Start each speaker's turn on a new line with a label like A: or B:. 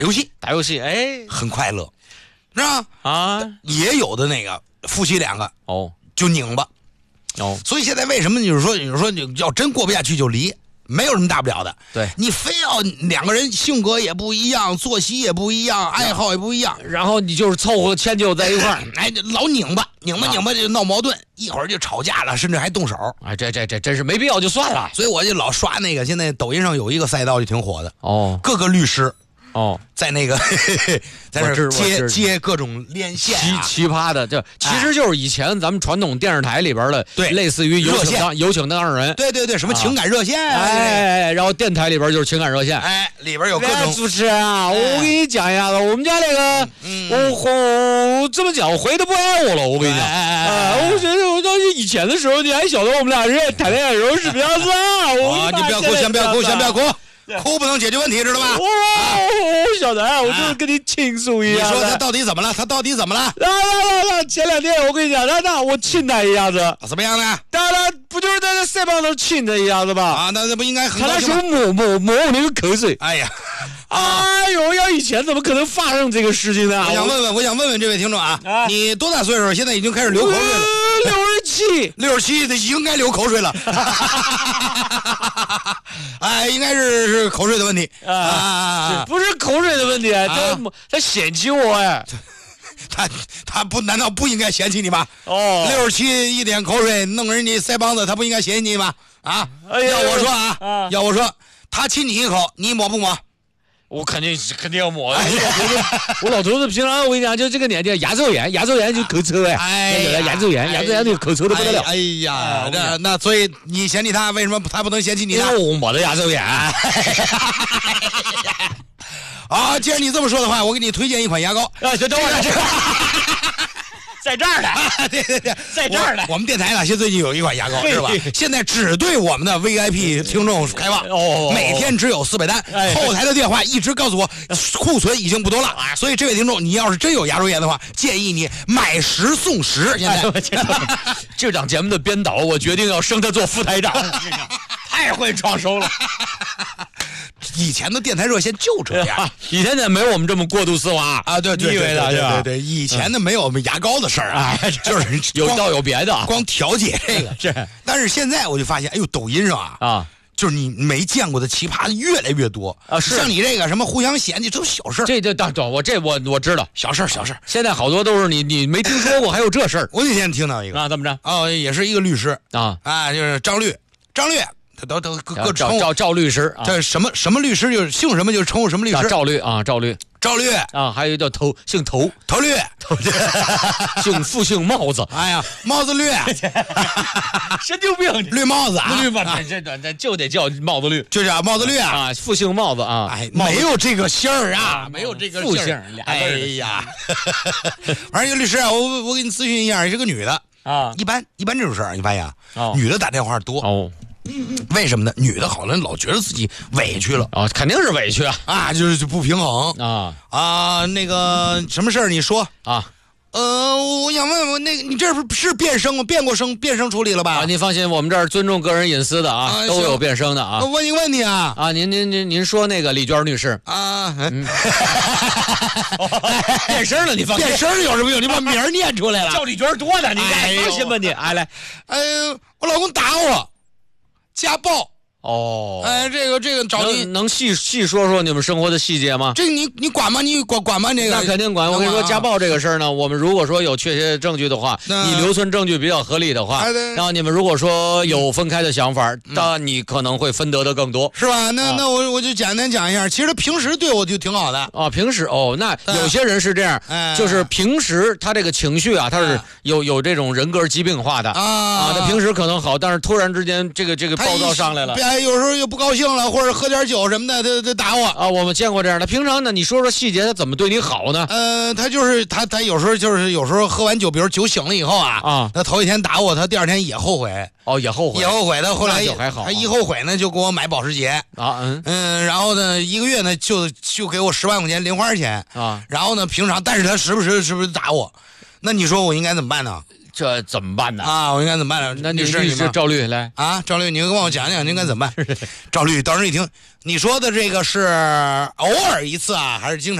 A: 游戏，
B: 打游戏，哎，
A: 很快乐，是吧？
B: 啊，
A: 也有的那个夫妻两个
B: 哦
A: 就拧巴，
B: 哦，
A: 所以现在为什么你说你要真过不下去就离，没有什么大不了的。
B: 对，
A: 你非要两个人性格也不一样，作息也不一样，爱好也不一样，
B: 然后你就是凑合迁就在一块儿，
A: 哎，老拧巴就闹矛盾，一会儿就吵架了，甚至还动手。
B: 哎，这真是没必要就算了。
A: 所以我就老刷那个，现在抖音上有一个赛道就挺火的，
B: 哦
A: 各个律师
B: 哦，
A: 在那个在那
B: 我知
A: 接各种连线啊，
B: 奇葩的，这其实就是以前咱们传统电视台里边的，
A: 对
B: 类似于有请当事人，
A: 对，什么情感热线，
B: 哎，然后电台里边就是情感热线，
A: 哎，里边有各种
B: 主持人啊，我给你讲一下子，我们家那个，我怎么讲，我回的不爱我了，我跟你讲，我觉得我当时以前的时候，你还晓得我们俩人谈恋爱的时候是什么样子啊？
A: 你不要哭，先不要哭。哭不能解决问题，知道吧？
B: 我晓得，我就是跟你倾诉一下。
A: 你说他到底怎么了？
B: 前2天我跟你讲，我亲他一下子，
A: 怎么样呢？
B: 不就是在那腮帮头亲他一下子吗？
A: 啊，那不应该很高兴吗？
B: 他那时候抹我那个口水。
A: 哎呀，
B: 哎呦，要以前怎么可能发生这个事情呢？
A: 我想问问这位听众啊，你多大岁数？现在已经开始流口水了？67的应该流口水了。哎，应该是口水的问题啊，
B: 不是口水的问题，他嫌弃我哎，
A: 他不难道不应该嫌弃你吗？
B: 哦
A: ，67一点口水弄人家腮帮子，他不应该嫌弃你吗？啊，要我说，他亲你一口，你抹不抹？
B: 我肯定要抹。我老头子平常我跟你讲，就这个年纪，牙周炎就口臭哎，牙周炎那个口臭的不得了。
A: 哎呀，那所以你嫌弃他，为什么他不能嫌弃你呢？
B: 因为我没得牙周炎。
A: 啊，既然你这么说的话，我给你推荐一款牙膏。
B: 等会儿。在这儿呢，
A: 对，
B: 在这儿呢。
A: 我们电台最近有一款牙膏是吧？现在只对我们的 VIP 听众开放，每天只有400单。后台的电话一直告诉我库存已经不多了，所以这位听众，你要是真有牙周炎的话，建议你买10送10。现在
B: 这档节目的编导，我决定要升他做副台长，太会创收了。
A: 以前的电台热线就这样，
B: 以前没有我们这么过度丝滑
A: 啊，对，对，以前的没有我们牙膏的事儿啊，就是
B: 有别的，
A: 光调节这个
B: 是。
A: 但是现在我就发现，哎呦，抖音上啊，就是你没见过的奇葩越来越多
B: 啊，是
A: 像你这个什么互相嫌弃，都小事儿。
B: 我知道，小事儿。现在好多都是你没听说过，还有这事儿。
A: 我那天听到一个
B: 啊，怎么着？
A: 哦，也是一个律师
B: 啊，
A: 就是张律。都各
B: 赵律师，
A: 这什么律师就是姓什么就称呼什么律师。
B: 赵律啊，还有叫姓头
A: 律，
B: 父姓帽子。
A: 哎呀，帽子律，
B: 神经病，
A: 绿帽子啊，
B: 绿帽子，这就得叫帽子律，
A: 就叫帽子律
B: 啊，父姓帽子啊，
A: 哎，没有这个姓儿啊，没有这个
B: 父姓，
A: 哎呀，反正律师啊，我给你咨询一下，是个女的
B: 啊，
A: 一般这种事儿，你发现女的打电话多
B: 哦。
A: 为什么呢？女的好像老觉得自己委屈了
B: 啊，肯定是委屈
A: 啊，就是不平衡那个什么事儿你说
B: 啊？
A: 我想问问那个，你这是变声吗？变声处理了吧？
B: 啊，您放心，我们这儿尊重个人隐私的啊，都有变声的啊。
A: 我问一个问题啊，
B: 您说那个李娟女士
A: 啊，
B: 变声了，你放心，
A: 变声有什么用？你把名儿念出来了，
B: 叫李娟多呢，你放心吧你。哎来，
A: 我老公打我，家暴。
B: 哦，
A: 哎，这个找你
B: 能细说说你们生活的细节吗？
A: 这你管吗？你管吗？这个
B: 那肯定管。我跟你说，家暴这个事儿呢，我们如果说有确切证据的话，你留存证据比较合理的话，然后你们如果说有分开的想法，那你可能会分得的更多，
A: 是吧？那我就简单讲一下，其实他平时对我就挺好的
B: 啊。平时那有些人是这样，就是平时他这个情绪啊，他是有这种人格疾病化的啊。他平时可能好，但是突然之间这个暴躁上来了。
A: 有时候又不高兴了，或者喝点酒什么的，他打我
B: 啊。我们见过这样的。平常呢，你说说细节，他怎么对你好呢？
A: 他就是他有时候喝完酒，比如酒醒了以后他头一天打我，他第二天也后悔。
B: 也后悔。
A: 他后来
B: 就还好，
A: 他一后悔呢，就给我买保时捷然后呢，1个月呢就给我10万块钱零花钱
B: 啊。
A: 然后呢，平常但是他时不时打我，那你说我应该怎么办呢？
B: 这怎么办呢？
A: 啊，我应该怎么办呢？
B: 那
A: 律师，
B: 赵律来
A: 啊，赵律，你跟我讲讲，你应该怎么办？赵律当时一听，你说的这个是偶尔一次啊，还是经常？